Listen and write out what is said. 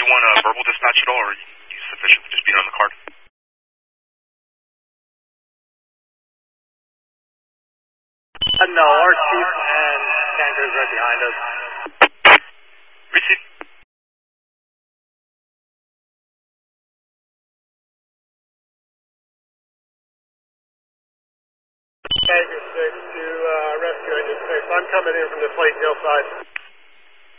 you want a verbal dispatch at all, or are you sufficient to just being on the card? No, our chief and tanker is right behind us. Receive. Tanker 6 to rescue engine 6. I'm coming in from the Slate Hill side.